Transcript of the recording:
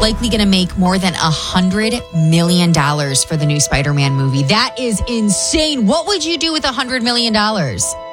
likely going to make more than $100 million for the new Spider-Man movie. That is insane. What would you do with $100 million?